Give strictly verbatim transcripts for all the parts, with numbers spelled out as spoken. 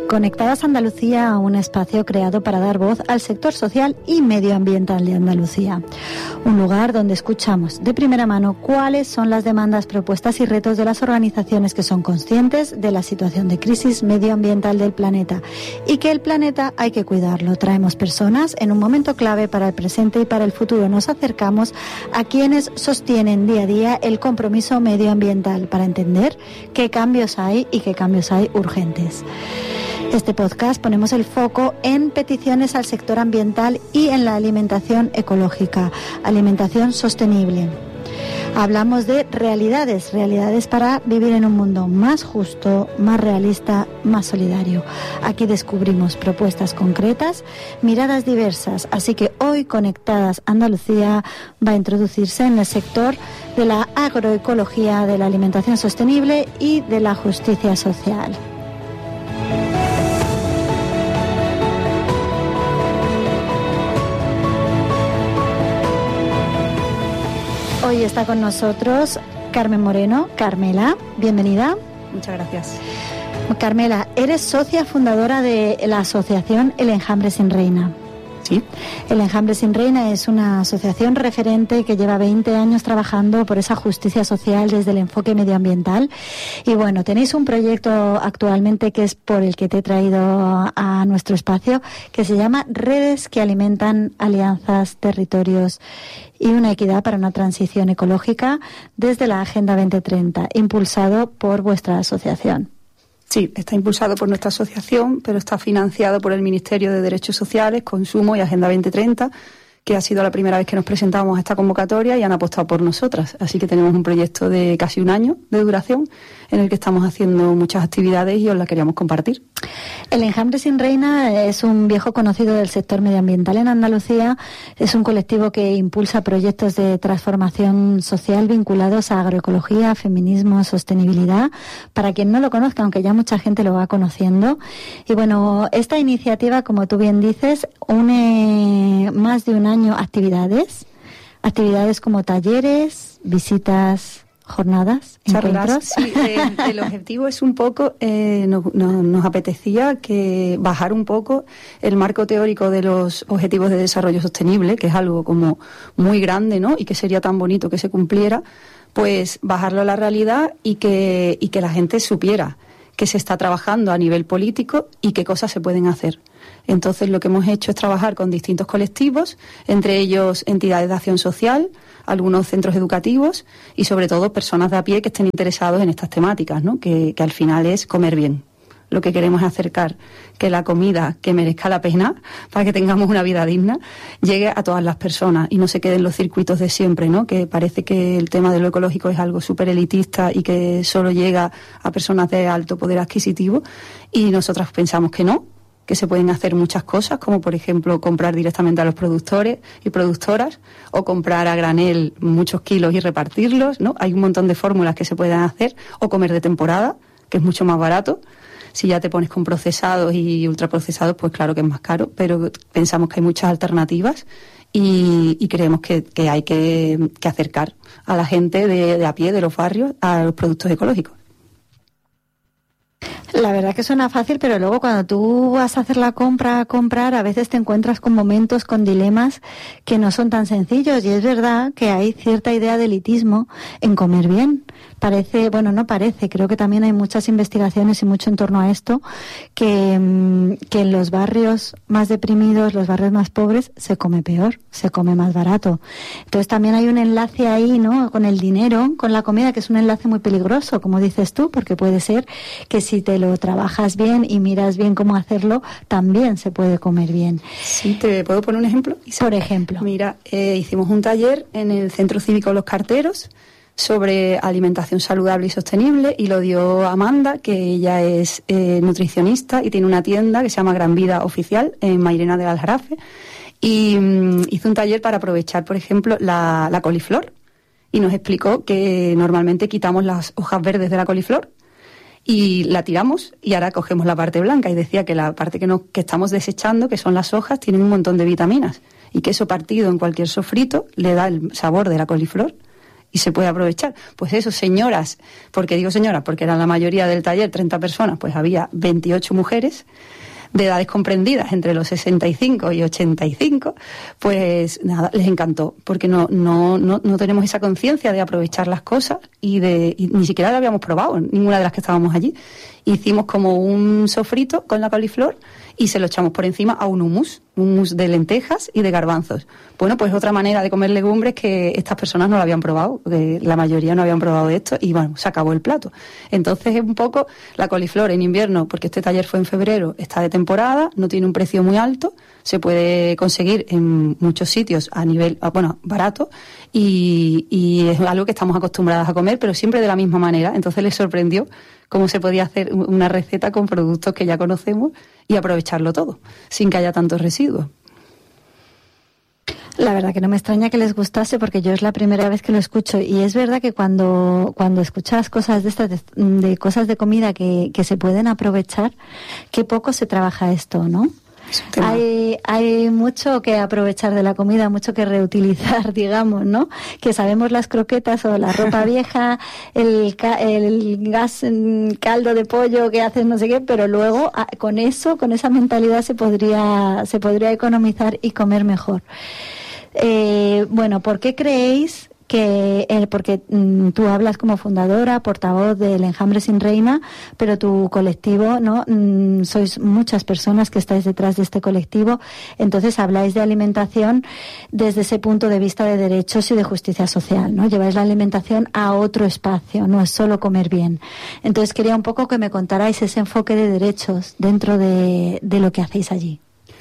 Conectadas Andalucía, un espacio creado para dar voz al sector social y medioambiental de Andalucía. Un lugar donde escuchamos de primera mano cuáles son las demandas, propuestas y retos de las organizaciones que son conscientes de la situación de crisis medioambiental del planeta y que el planeta hay que cuidarlo. Traemos personas en un momento clave para el presente y para el futuro. Nos acercamos a quienes sostienen día a día el compromiso medioambiental para entender qué cambios hay y qué cambios hay urgentes. Este podcast ponemos el foco en peticiones al sector ambiental y en la alimentación ecológica, alimentación sostenible. Hablamos de realidades, realidades para vivir en un mundo más justo, más realista, más solidario. Aquí descubrimos propuestas concretas, miradas diversas, así que hoy Conectadas Andalucía va a introducirse en el sector de la agroecología, de la alimentación sostenible y de la justicia social. Hoy está con nosotros Carmen Moreno. Carmela, bienvenida. Muchas gracias. Carmela, eres socia fundadora de la asociación El Enjambre Sin Reina. Sí. El Enjambre Sin Reina es una asociación referente que lleva veinte años trabajando por esa justicia social desde el enfoque medioambiental. Y bueno, tenéis un proyecto actualmente que es por el que te he traído a nuestro espacio, que se llama Redes que alimentan alianzas, territorios y una equidad para una transición ecológica desde la Agenda veinte treinta, impulsado por vuestra asociación. Sí, está impulsado por nuestra asociación, pero está financiado por el Ministerio de Derechos Sociales, Consumo y Agenda veinte treinta, que ha sido la primera vez que nos presentamos a esta convocatoria y han apostado por nosotras. Así que tenemos un proyecto de casi un año de duración en el que estamos haciendo muchas actividades y os la queríamos compartir. El Enjambre Sin Reina es un viejo conocido del sector medioambiental en Andalucía. Es un colectivo que impulsa proyectos de transformación social vinculados a agroecología, feminismo, sostenibilidad. Para quien no lo conozca, aunque ya mucha gente lo va conociendo. Y bueno, esta iniciativa, como tú bien dices, une más de un año actividades. Actividades como talleres, visitas, jornadas, encuentros. Sí, el, el objetivo es un poco, eh, nos, nos, nos apetecía que bajar un poco el marco teórico de los Objetivos de Desarrollo Sostenible, que es algo como muy grande, ¿no? Y que sería tan bonito que se cumpliera, pues bajarlo a la realidad y que, y que la gente supiera que se está trabajando a nivel político y qué cosas se pueden hacer. Entonces lo que hemos hecho es trabajar con distintos colectivos, entre ellos entidades de acción social, algunos centros educativos y sobre todo personas de a pie que estén interesados en estas temáticas, ¿no? Que, que al final es comer bien. Lo que queremos es acercar que la comida que merezca la pena para que tengamos una vida digna llegue a todas las personas y no se queden los circuitos de siempre, ¿no? Que parece que el tema de lo ecológico es algo súper elitista y que solo llega a personas de alto poder adquisitivo y nosotras pensamos que no, que se pueden hacer muchas cosas, como por ejemplo comprar directamente a los productores y productoras o comprar a granel muchos kilos y repartirlos, ¿no? Hay un montón de fórmulas que se pueden hacer, o comer de temporada, que es mucho más barato. Si ya te pones con procesados y ultraprocesados, pues claro que es más caro, pero pensamos que hay muchas alternativas y, y creemos que, que hay que, que acercar a la gente de, de a pie, de los barrios, a los productos ecológicos. La verdad que suena fácil, pero luego cuando tú vas a hacer la compra, a comprar, a veces te encuentras con momentos, con dilemas que no son tan sencillos. Y es verdad que hay cierta idea de elitismo en comer bien. Parece, bueno, no parece, creo que también hay muchas investigaciones y mucho en torno a esto, que, que en los barrios más deprimidos, los barrios más pobres, se come peor, se come más barato. Entonces también hay un enlace ahí, ¿no?, con el dinero, con la comida, que es un enlace muy peligroso, como dices tú, porque puede ser que si te lo trabajas bien y miras bien cómo hacerlo, también se puede comer bien. Sí, ¿te puedo poner un ejemplo? Por ejemplo. Mira, eh, hicimos un taller en el Centro Cívico Los Carteros sobre alimentación saludable y sostenible y lo dio Amanda, que ella es eh, nutricionista y tiene una tienda que se llama Gran Vida Oficial en Mairena del Aljarafe y um, hizo un taller para aprovechar, por ejemplo, la, la coliflor y nos explicó que normalmente quitamos las hojas verdes de la coliflor y la tiramos y ahora cogemos la parte blanca y decía que la parte que, no, que estamos desechando, que son las hojas, tienen un montón de vitaminas y que eso partido en cualquier sofrito le da el sabor de la coliflor y se puede aprovechar. Pues eso, señoras, porque digo señoras, porque eran la mayoría del taller, treinta personas, pues había veintiocho mujeres de edades comprendidas entre los sesenta y cinco y ochenta y cinco, pues nada, les encantó, porque no no no, no tenemos esa conciencia de aprovechar las cosas y de y ni siquiera la habíamos probado, ninguna de las que estábamos allí. Hicimos como un sofrito con la coliflor y se lo echamos por encima a un hummus, un hummus de lentejas y de garbanzos. Bueno, pues otra manera de comer legumbres que estas personas no lo habían probado, que la mayoría no habían probado esto y bueno, se acabó el plato. Entonces es un poco la coliflor en invierno, porque este taller fue en febrero, está de temporada, no tiene un precio muy alto, se puede conseguir en muchos sitios a nivel, bueno, barato y, y es algo que estamos acostumbradas a comer, pero siempre de la misma manera. Entonces les sorprendió cómo se podía hacer una receta con productos que ya conocemos y aprovecharlo todo, sin que haya tantos residuos. La verdad que no me extraña que les gustase, porque yo es la primera vez que lo escucho, y es verdad que cuando cuando escuchas cosas de estas, de, de cosas de comida que, que se pueden aprovechar, qué poco se trabaja esto, ¿no? Hay, hay mucho que aprovechar de la comida, mucho que reutilizar, digamos, ¿no? Que sabemos las croquetas o la ropa vieja, el, ca el gas, el caldo de pollo que haces no sé qué, pero luego con eso, con esa mentalidad se podría, se podría economizar y comer mejor. Eh, bueno, ¿por qué creéis que eh, porque mm, tú hablas como fundadora, portavoz del Enjambre Sin Reina, pero tu colectivo, ¿no? Mm, sois muchas personas que estáis detrás de este colectivo, entonces habláis de alimentación desde ese punto de vista de derechos y de justicia social, ¿no? Lleváis la alimentación a otro espacio, no es solo comer bien. Entonces quería un poco que me contarais ese enfoque de derechos dentro de, de lo que hacéis allí.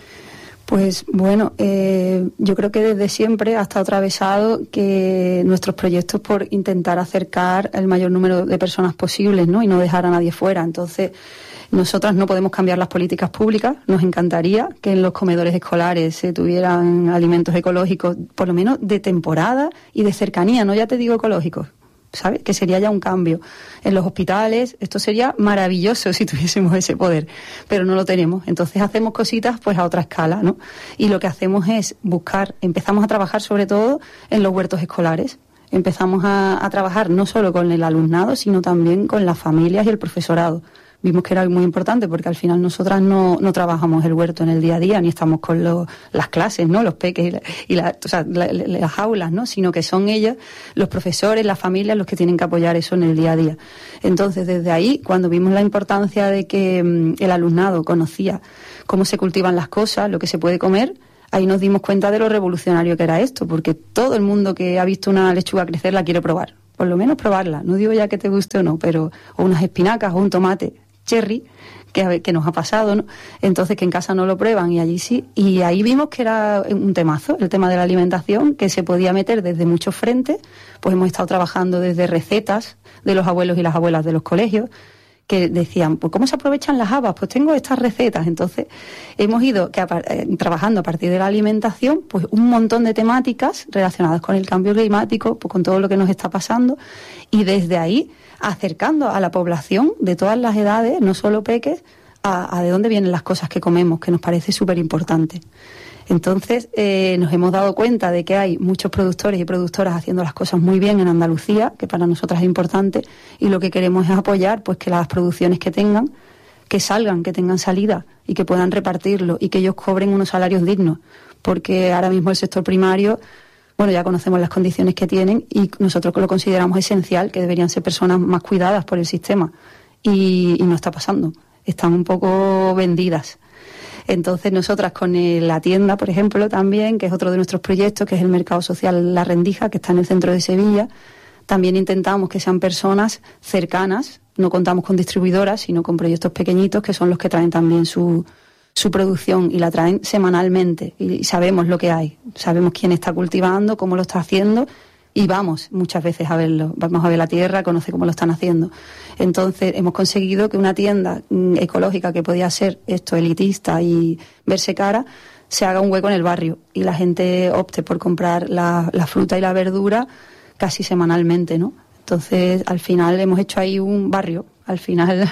Pues bueno, eh, yo creo que desde siempre ha estado atravesado que nuestros proyectos por intentar acercar el mayor número de personas posibles, ¿no? Y no dejar a nadie fuera. Entonces, nosotras no podemos cambiar las políticas públicas. Nos encantaría que en los comedores escolares se tuvieran alimentos ecológicos, por lo menos de temporada y de cercanía, no ya te digo ecológicos, ¿sabes? Que sería ya un cambio. En los hospitales, esto sería maravilloso si tuviésemos ese poder, pero no lo tenemos. Entonces hacemos cositas pues a otra escala, ¿no? Y lo que hacemos es buscar, empezamos a trabajar sobre todo en los huertos escolares. Empezamos a, a trabajar no solo con el alumnado, sino también con las familias y el profesorado. Vimos que era muy importante porque al final nosotras no, no trabajamos el huerto en el día a día, ni estamos con lo, las clases, ¿no? Los peques y, la, y la, o sea, la, la, las aulas, ¿no? Sino que son ellas, los profesores, las familias, los que tienen que apoyar eso en el día a día. Entonces, desde ahí, cuando vimos la importancia de que um, el alumnado conocía cómo se cultivan las cosas, lo que se puede comer, ahí nos dimos cuenta de lo revolucionario que era esto, porque todo el mundo que ha visto una lechuga crecer la quiere probar. Por lo menos probarla. No digo ya que te guste o no, pero o unas espinacas o un tomate cherry, que, que nos ha pasado, ¿no? Entonces que en casa no lo prueban y allí sí. Y ahí vimos que era un temazo, el tema de la alimentación, que se podía meter desde muchos frentes. Pues hemos estado trabajando desde recetas de los abuelos y las abuelas de los colegios, que decían, pues ¿cómo se aprovechan las habas? Pues tengo estas recetas. Entonces hemos ido que a, eh, trabajando a partir de la alimentación, pues un montón de temáticas relacionadas con el cambio climático, pues con todo lo que nos está pasando, y desde ahí acercando a la población de todas las edades, no solo peques, a, a de dónde vienen las cosas que comemos, que nos parece súper importante. Entonces eh, nos hemos dado cuenta de que hay muchos productores y productoras haciendo las cosas muy bien en Andalucía, que para nosotras es importante, y lo que queremos es apoyar pues que las producciones que tengan, que salgan, que tengan salida y que puedan repartirlo y que ellos cobren unos salarios dignos, porque ahora mismo el sector primario, bueno, ya conocemos las condiciones que tienen y nosotros lo consideramos esencial, que deberían ser personas más cuidadas por el sistema, y, y no está pasando, están un poco vendidas. Entonces nosotras con el, la tienda, por ejemplo, también, que es otro de nuestros proyectos, que es el Mercado Social La Rendija, que está en el centro de Sevilla, también intentamos que sean personas cercanas, no contamos con distribuidoras, sino con proyectos pequeñitos que son los que traen también su, su producción y la traen semanalmente y sabemos lo que hay, sabemos quién está cultivando, cómo lo está haciendo y vamos muchas veces a verlo, vamos a ver la tierra, conocer cómo lo están haciendo. Entonces hemos conseguido que una tienda mm, ecológica que podía ser esto elitista y verse cara, se haga un hueco en el barrio y la gente opte por comprar la, la fruta y la verdura casi semanalmente, ¿no? Entonces al final hemos hecho ahí un barrio, al final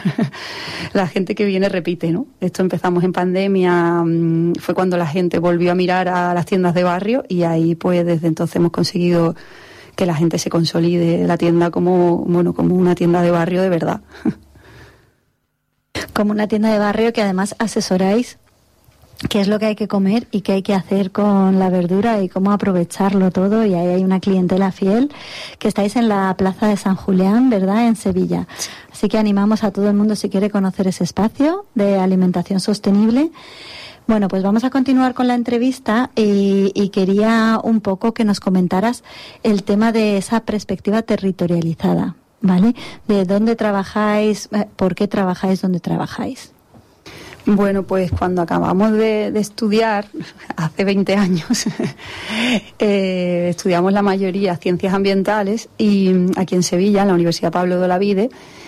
la gente que viene repite, ¿no? Esto empezamos en pandemia, mmm, fue cuando la gente volvió a mirar a las tiendas de barrio y ahí pues desde entonces hemos conseguido que la gente se consolide la tienda como, bueno, como una tienda de barrio de verdad. Como una tienda de barrio que además asesoráis qué es lo que hay que comer y qué hay que hacer con la verdura y cómo aprovecharlo todo, y ahí hay una clientela fiel, que estáis en la Plaza de San Julián, ¿verdad?, en Sevilla. Sí. Así que animamos a todo el mundo, si quiere conocer ese espacio de alimentación sostenible. Bueno, pues vamos a continuar con la entrevista y, y quería un poco que nos comentaras el tema de esa perspectiva territorializada, ¿vale? De dónde trabajáis, por qué trabajáis donde trabajáis. Bueno, pues cuando acabamos de, de estudiar, hace veinte años, eh, estudiamos la mayoría ciencias ambientales y aquí en Sevilla, en la Universidad Pablo de Olavide,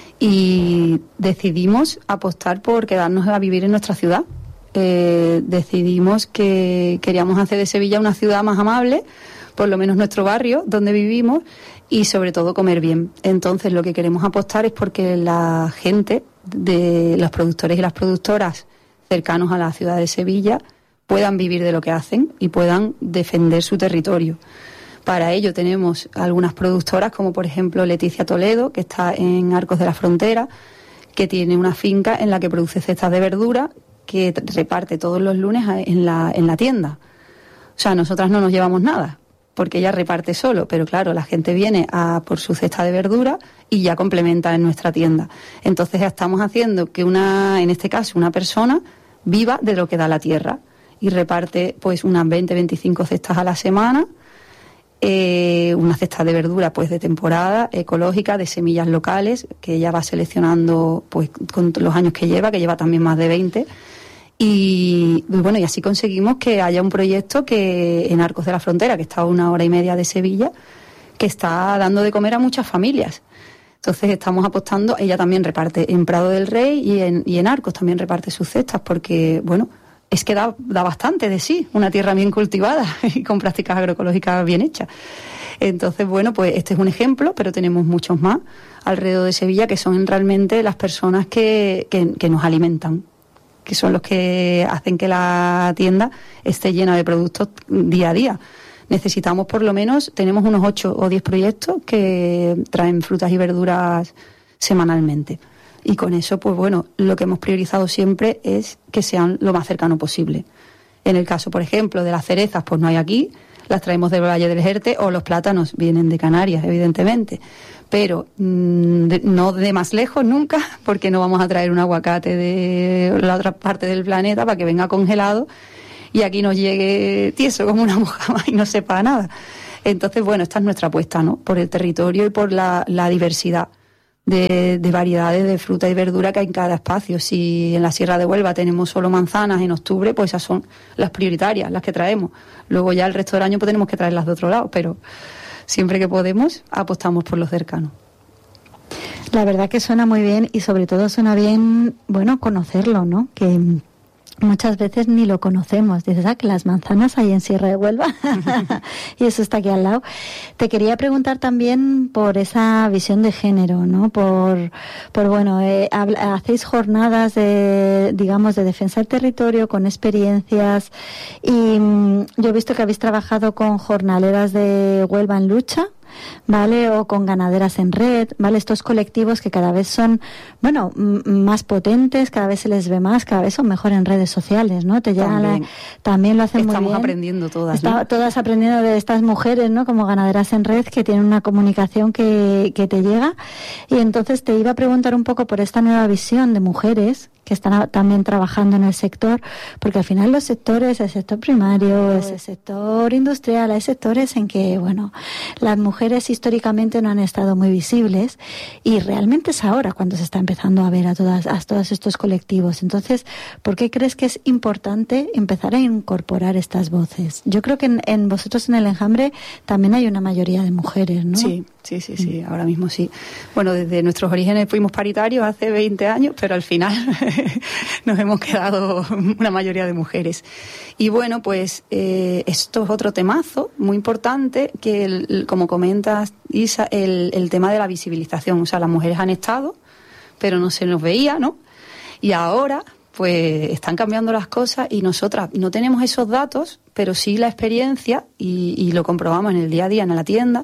y decidimos apostar por quedarnos a vivir en nuestra ciudad. Eh, decidimos que queríamos hacer de Sevilla una ciudad más amable, por lo menos nuestro barrio donde vivimos, y sobre todo comer bien. Entonces lo que queremos apostar es porque la gente, de los productores y las productoras cercanos a la ciudad de Sevilla, puedan vivir de lo que hacen y puedan defender su territorio. Para ello tenemos algunas productoras, como por ejemplo Leticia Toledo, que está en Arcos de la Frontera, que tiene una finca en la que produce cestas de verdura que reparte todos los lunes en la, en la tienda. O sea, nosotras no nos llevamos nada, porque ella reparte solo, pero claro, la gente viene a por su cesta de verdura y ya complementa en nuestra tienda. Entonces ya estamos haciendo que una, en este caso, una persona viva de lo que da la tierra y reparte pues unas veinte, veinticinco cestas a la semana, eh, una cesta de verdura pues de temporada, ecológica, de semillas locales, que ella va seleccionando pues con los años que lleva, que lleva también más de veinte. Y bueno, y así conseguimos que haya un proyecto que en Arcos de la Frontera, que está a una hora y media de Sevilla, que está dando de comer a muchas familias. Entonces estamos apostando, ella también reparte en Prado del Rey y en, y en Arcos también reparte sus cestas, porque bueno, es que da, da bastante de sí, una tierra bien cultivada y con prácticas agroecológicas bien hechas. Entonces, bueno, pues este es un ejemplo, pero tenemos muchos más alrededor de Sevilla que son realmente las personas que, que, que nos alimentan, que son los que hacen que la tienda esté llena de productos día a día. Necesitamos por lo menos, tenemos unos ocho o diez proyectos que traen frutas y verduras semanalmente. Y con eso, pues bueno, lo que hemos priorizado siempre es que sean lo más cercano posible. En el caso, por ejemplo, de las cerezas, pues no hay aquí, las traemos del Valle del Jerte, o los plátanos vienen de Canarias, evidentemente. Pero mmm, de, no de más lejos nunca, porque no vamos a traer un aguacate de la otra parte del planeta para que venga congelado y aquí nos llegue tieso como una mojama y no sepa nada. Entonces, bueno, esta es nuestra apuesta, ¿no? Por el territorio y por la, la diversidad de, de variedades de fruta y verdura que hay en cada espacio. Si en la Sierra de Huelva tenemos solo manzanas en octubre, pues esas son las prioritarias, las que traemos. Luego ya el resto del año pues tenemos que traerlas de otro lado, pero siempre que podemos apostamos por lo cercano. La verdad que suena muy bien y sobre todo suena bien, bueno, conocerlo, ¿no? Que muchas veces ni lo conocemos. Dices, ah, que las manzanas hay en Sierra de Huelva y eso está aquí al lado. Te quería preguntar también por esa visión de género, ¿no? Por, por bueno, eh, hacéis jornadas de, digamos, de defensa del territorio con experiencias y mmm, yo he visto que habéis trabajado con jornaleras de Huelva en Lucha, ¿vale? O con ganaderas en red, ¿vale? Estos colectivos que cada vez son, bueno, m- más potentes, cada vez se les ve más, cada vez son mejor en redes sociales, ¿no? Te llegan también, la, también lo hacen muy bien. Estamos aprendiendo todas, Está, ¿no? Todas aprendiendo de estas mujeres, ¿no? Como ganaderas en red que tienen una comunicación que, que te llega. Y entonces te iba a preguntar un poco por esta nueva visión de mujeres que están a, también trabajando en el sector, porque al final los sectores, el sector primario, el sector industrial, hay sectores en que, bueno, las mujeres históricamente no han estado muy visibles y realmente es ahora cuando se está empezando a ver a todas a todos estos colectivos. Entonces, ¿por qué crees que es importante empezar a incorporar estas voces? Yo creo que en, en vosotros en el Enjambre también hay una mayoría de mujeres, ¿no? Sí, sí, sí, sí, mm. ahora mismo sí. Bueno, desde nuestros orígenes fuimos paritarios hace veinte años, pero al final nos hemos quedado una mayoría de mujeres. Y bueno, pues eh, esto es otro temazo muy importante que, el, como comentas, Isa, el, el tema de la visibilización. O sea, las mujeres han estado, pero no se nos veía, ¿no? Y ahora, pues, están cambiando las cosas y nosotras no tenemos esos datos, pero sí la experiencia, y, y lo comprobamos en el día a día en la tienda,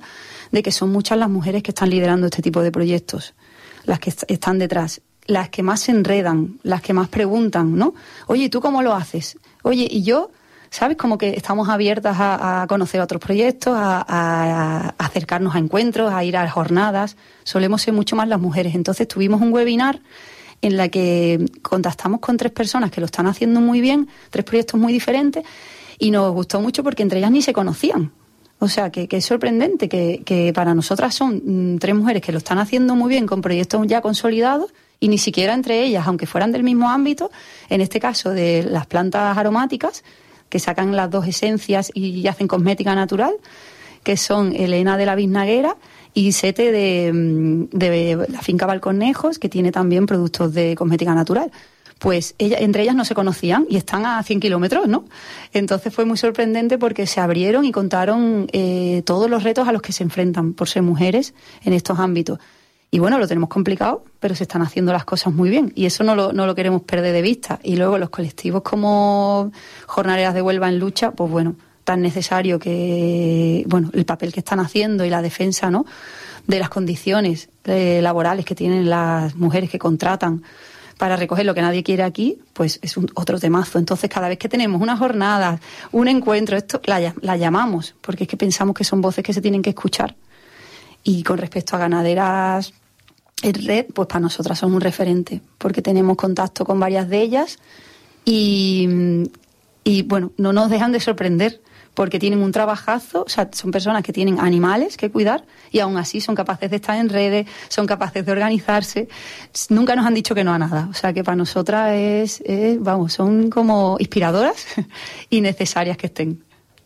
de que son muchas las mujeres que están liderando este tipo de proyectos, las que est- están detrás, las que más se enredan, las que más preguntan, ¿no? Oye, ¿tú cómo lo haces? Oye, ¿y yo? ¿Sabes? Como que estamos abiertas a, a conocer otros proyectos, a, a, a acercarnos a encuentros, a ir a jornadas. Solemos ser mucho más las mujeres. Entonces tuvimos un webinar en la que contactamos con tres personas que lo están haciendo muy bien, tres proyectos muy diferentes, y nos gustó mucho porque entre ellas ni se conocían. O sea, que, que es sorprendente que, que para nosotras son mm, tres mujeres que lo están haciendo muy bien con proyectos ya consolidados, y ni siquiera entre ellas, aunque fueran del mismo ámbito, en este caso de las plantas aromáticas, que sacan las dos esencias y hacen cosmética natural, que son Elena de la Biznaguera y Sete de, de la finca Balconejos, que tiene también productos de cosmética natural. Pues ella, entre ellas no se conocían y están a cien kilómetros, ¿no? Entonces fue muy sorprendente porque se abrieron y contaron eh, todos los retos a los que se enfrentan por ser mujeres en estos ámbitos. Y bueno, lo tenemos complicado, pero se están haciendo las cosas muy bien. Y eso no lo, no lo queremos perder de vista. Y luego los colectivos como Jornaleras de Huelva en Lucha, pues bueno, tan necesario que, bueno, el papel que están haciendo y la defensa, ¿no?, de las condiciones eh, laborales que tienen las mujeres que contratan para recoger lo que nadie quiere aquí, pues es un, otro temazo. Entonces, cada vez que tenemos una jornada, un encuentro, esto la, la llamamos, porque es que pensamos que son voces que se tienen que escuchar. Y con respecto a ganaderas en red, pues para nosotras son un referente, porque tenemos contacto con varias de ellas y, y bueno, no nos dejan de sorprender, porque tienen un trabajazo, o sea, son personas que tienen animales que cuidar y aún así son capaces de estar en redes, son capaces de organizarse. Nunca nos han dicho que no a nada, o sea que para nosotras es, es vamos, son como inspiradoras y necesarias que estén.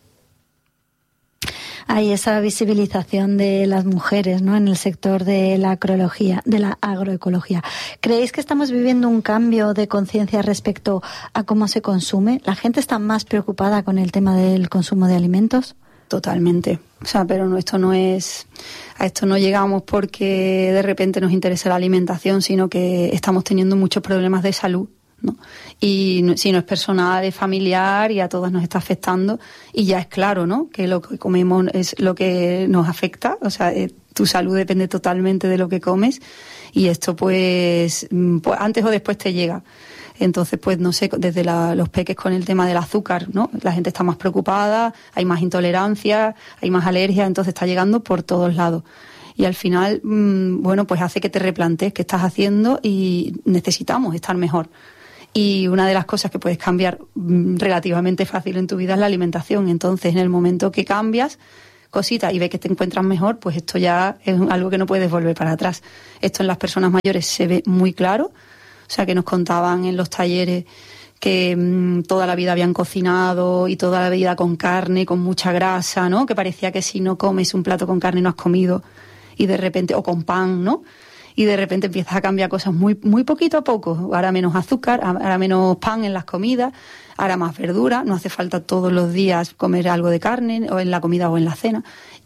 Hay esa visibilización de las mujeres, ¿no?, en el sector de la agroecología, de la agroecología. ¿Creéis que estamos viviendo un cambio de conciencia respecto a cómo se consume? ¿La gente está más preocupada con el tema del consumo de alimentos? Totalmente. O sea, pero no, esto no es, a esto no llegamos porque de repente nos interesa la alimentación, sino que estamos teniendo muchos problemas de salud, ¿no? Y no, si no es personal, es familiar y a todas nos está afectando, y ya es claro, ¿no?, que lo que comemos es lo que nos afecta, o sea, eh, tu salud depende totalmente de lo que comes, y esto pues, pues antes o después te llega. Entonces, pues no sé, desde la, los peques con el tema del azúcar, ¿no?, la gente está más preocupada, hay más intolerancia, hay más alergia, entonces está llegando por todos lados. Y al final, mmm, bueno, pues hace que te replantees qué estás haciendo y necesitamos estar mejor. Y una de las cosas que puedes cambiar mmm, relativamente fácil en tu vida es la alimentación. Entonces, en el momento que cambias cositas y ves que te encuentras mejor, pues esto ya es algo que no puedes volver para atrás. Esto en las personas mayores se ve muy claro. O sea, que nos contaban en los talleres que mmm, toda la vida habían cocinado y toda la vida con carne, con mucha grasa, ¿no? Que parecía que si no comes un plato con carne no has comido, y de repente, o con pan, ¿no? Y de repente empiezas a cambiar cosas muy muy poquito a poco. Ahora menos azúcar, ahora menos pan en las comidas, ahora más verdura. No hace falta todos los días comer algo de carne, o en la comida o en la cena.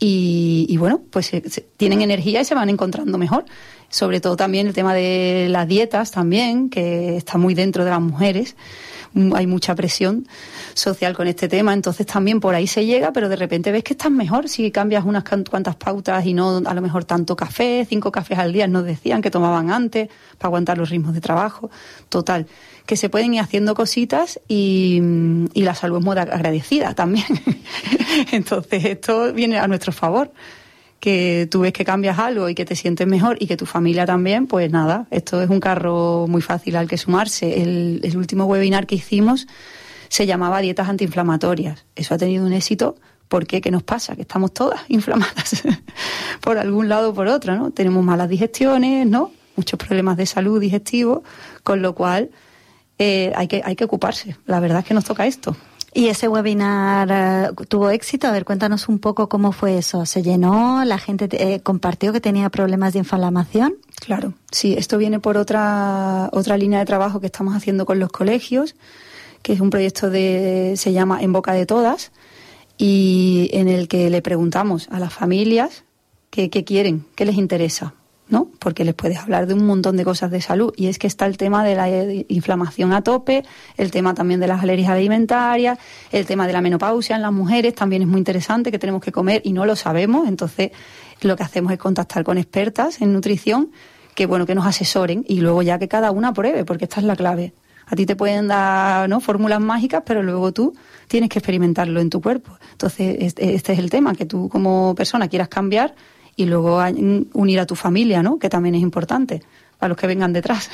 Y, y bueno, pues se, se, tienen energía y se van encontrando mejor. Sobre todo también el tema de las dietas también, que está muy dentro de las mujeres. Hay mucha presión social con este tema, entonces también por ahí se llega, pero de repente ves que estás mejor si cambias unas cuantas pautas y no a lo mejor tanto café, cinco cafés al día nos decían que tomaban antes para aguantar los ritmos de trabajo. Total, que se pueden ir haciendo cositas y, y la salud es muy agradecida también. Entonces esto viene a nuestro favor. Que tú ves que cambias algo y que te sientes mejor y que tu familia también, pues nada, esto es un carro muy fácil al que sumarse. El, el último webinar que hicimos se llamaba Dietas Antiinflamatorias. Eso ha tenido un éxito porque, ¿qué nos pasa? Que estamos todas inflamadas por algún lado o por otro, ¿no? Tenemos malas digestiones, ¿no? Muchos problemas de salud digestivo, con lo cual eh, hay que, hay que ocuparse. La verdad es que nos toca esto. ¿Y ese webinar uh, tuvo éxito? A ver, cuéntanos un poco cómo fue eso. ¿Se llenó? ¿La gente eh, compartió que tenía problemas de inflamación? Claro, sí. Esto viene por otra otra línea de trabajo que estamos haciendo con los colegios, que es un proyecto de se llama En Boca de Todas, y en el que le preguntamos a las familias qué, qué quieren, qué les interesa, ¿no? Porque les puedes hablar de un montón de cosas de salud. Y es que está el tema de la inflamación a tope, el tema también de las alergias alimentarias, el tema de la menopausia en las mujeres también es muy interesante, que tenemos que comer y no lo sabemos. Entonces, lo que hacemos es contactar con expertas en nutrición que, bueno, que nos asesoren y luego ya que cada una pruebe, porque esta es la clave. A ti te pueden dar, ¿no?, fórmulas mágicas, pero luego tú tienes que experimentarlo en tu cuerpo. Entonces, este es el tema, que tú como persona quieras cambiar y luego unir a tu familia, ¿no?, que también es importante para los que vengan detrás.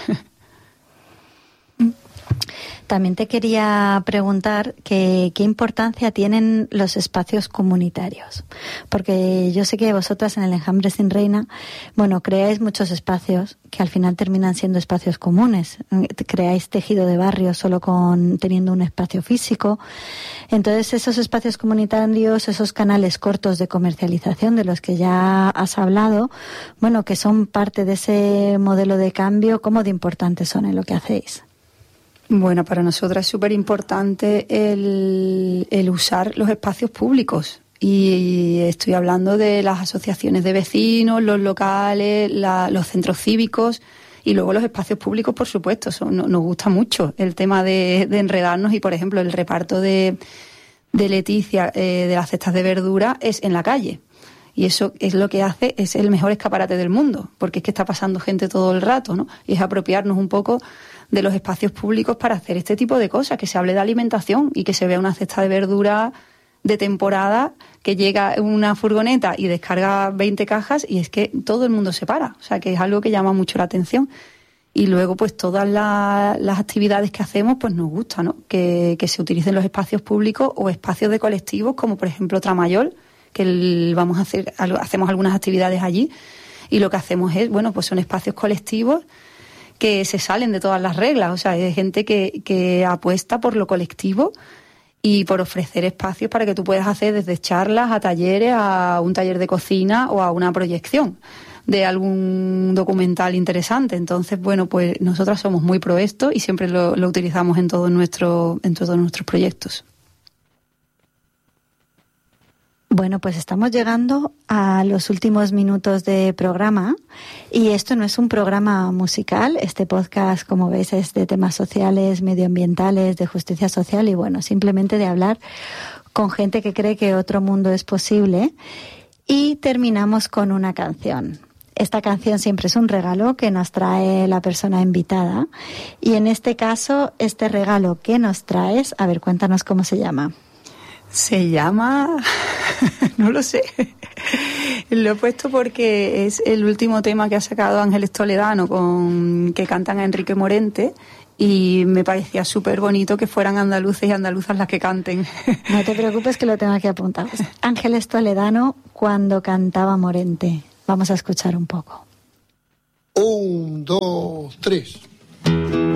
También te quería preguntar que, qué importancia tienen los espacios comunitarios, porque yo sé que vosotras en el Enjambre Sin Reina, bueno, creáis muchos espacios que al final terminan siendo espacios comunes. Creáis tejido de barrio solo con teniendo un espacio físico. Entonces, esos espacios comunitarios, esos canales cortos de comercialización de los que ya has hablado, bueno, que son parte de ese modelo de cambio, ¿cómo de importantes son en lo que hacéis? Bueno, para nosotras es súper importante el, el usar los espacios públicos. Y estoy hablando de las asociaciones de vecinos, los locales, la, los centros cívicos y luego los espacios públicos, por supuesto. Son, nos gusta mucho el tema de, de enredarnos y, por ejemplo, el reparto de, de Leticia eh, de las cestas de verdura es en la calle. Y eso es lo que hace, es el mejor escaparate del mundo, porque es que está pasando gente todo el rato, ¿no? Y es apropiarnos un poco de los espacios públicos para hacer este tipo de cosas, que se hable de alimentación y que se vea una cesta de verdura de temporada, que llega una furgoneta y descarga veinte cajas y es que todo el mundo se para. O sea, que es algo que llama mucho la atención. Y luego, pues, todas la, las actividades que hacemos, pues nos gusta, ¿no? Que, que se utilicen los espacios públicos o espacios de colectivos, como por ejemplo Tramayol, que el, vamos a hacer, hacemos algunas actividades allí y lo que hacemos es, bueno, pues son espacios colectivos que se salen de todas las reglas. O sea, hay gente que, que apuesta por lo colectivo y por ofrecer espacios para que tú puedas hacer desde charlas a talleres, a un taller de cocina o a una proyección de algún documental interesante. Entonces, bueno, pues nosotras somos muy pro esto y siempre lo, lo utilizamos en todo nuestro, en todos nuestros proyectos. Bueno, pues estamos llegando a los últimos minutos de programa y esto no es un programa musical. Este podcast, como veis, es de temas sociales, medioambientales, de justicia social y, bueno, simplemente de hablar con gente que cree que otro mundo es posible. Y terminamos con una canción. Esta canción siempre es un regalo que nos trae la persona invitada y en este caso, este regalo que nos traes, a ver, cuéntanos cómo se llama. Se llama... no lo sé. Lo he puesto porque es el último tema que ha sacado Ángeles Toledano, con que cantan a Enrique Morente, y me parecía súper bonito que fueran andaluces y andaluzas las que canten. No te preocupes que lo tengo aquí apuntado. Ángeles Toledano, Cuando cantaba Morente. Vamos a escuchar un poco. Un, dos, tres...